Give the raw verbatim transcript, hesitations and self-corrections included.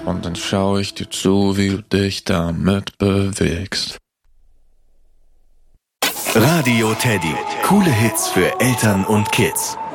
Und dann schau ich dir zu, wie du dich damit bewegst. Radio Teddy. Coole Hits für Eltern und Kids.